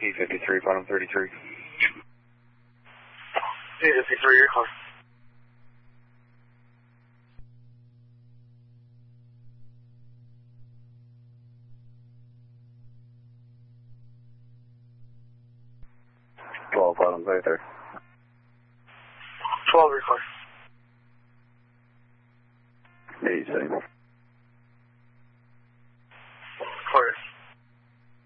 P53, bottom 33. P53, you're clear. Bottom 33. 12, you're clear. 87.